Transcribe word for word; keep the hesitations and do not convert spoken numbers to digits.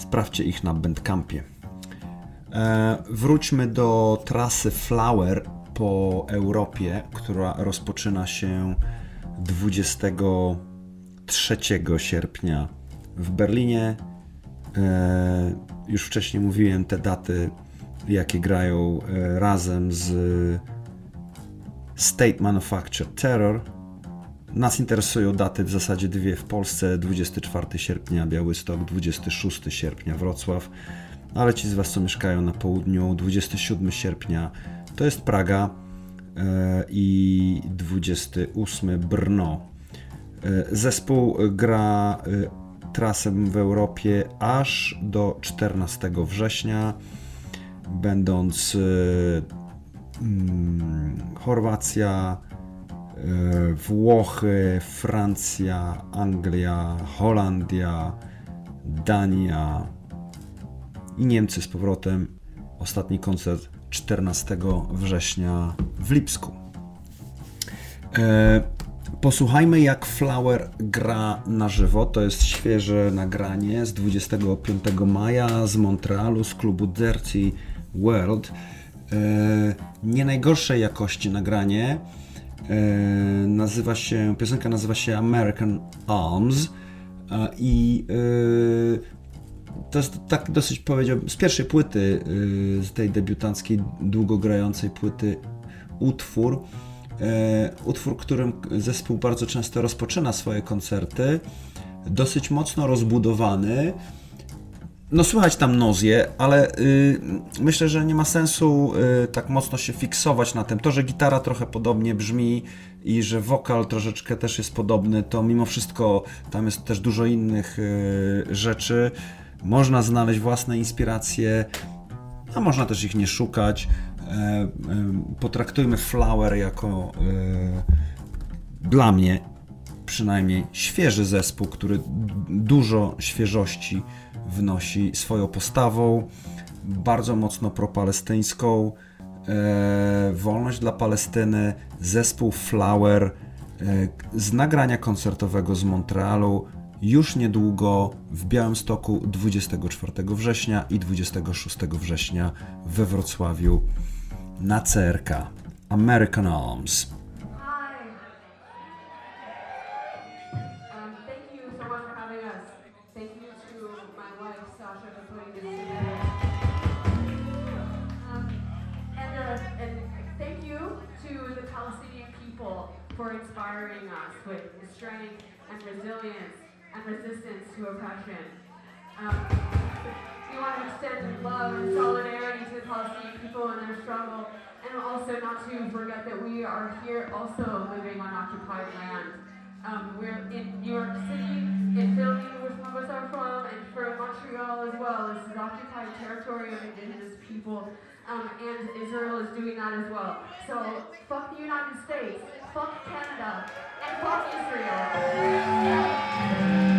sprawdźcie ich na Bandcampie. E, wróćmy do trasy Flower po Europie, która rozpoczyna się dwudziestego trzeciego sierpnia w Berlinie. E, już wcześniej mówiłem te daty, jakie grają e, razem z State Manufactured Terror. Nas interesują daty w zasadzie dwie w Polsce, dwudziestego czwartego sierpnia Białystok, dwudziestego szóstego sierpnia Wrocław, ale ci z Was, co mieszkają na południu, dwudziestego siódmego sierpnia to jest Praga e, i dwudziestego ósmego Brno. E, zespół gra e, trasę w Europie aż do czternastego września, będąc e, mm, Chorwacja, Włochy, Francja, Anglia, Holandia, Dania i Niemcy z powrotem. Ostatni koncert czternastego września w Lipsku. E, posłuchajmy, jak Flower gra na żywo. To jest świeże nagranie z dwudziestego piątego maja z Montrealu, z klubu Dirty World. E, nie najgorszej jakości nagranie. E, nazywa się, piosenka nazywa się American Arms e, i e, to jest tak dosyć, powiedziałbym, z pierwszej płyty, e, z tej debiutanckiej, długogrającej płyty utwór, e, utwór, którym zespół bardzo często rozpoczyna swoje koncerty, dosyć mocno rozbudowany. No słychać tam nozję, ale y, myślę, że nie ma sensu y, tak mocno się fiksować na tym. To, że gitara trochę podobnie brzmi i że wokal troszeczkę też jest podobny, to mimo wszystko tam jest też dużo innych y, rzeczy. Można znaleźć własne inspiracje, a można też ich nie szukać. E, e, potraktujmy Flower jako e, dla mnie przynajmniej świeży zespół, który dużo świeżości wnosi swoją postawą, bardzo mocno propalestyńską, e, wolność dla Palestyny, zespół Flower e, z nagrania koncertowego z Montrealu już niedługo w Białymstoku dwudziestego czwartego września i dwudziestego szóstego września we Wrocławiu na C R K. American Arms. For inspiring us with strength and resilience and resistance to oppression. Um, we want to extend love and solidarity to the Palestinian people in their struggle, and also not to forget that we are here also living on occupied land. Um, we're in New York City, in Philly, where some of us are from, and for Montreal as well. This is occupied territory of indigenous people, um, and Israel is doing that as well. So, fuck the United States. Fuck Canada, and fuck Israel.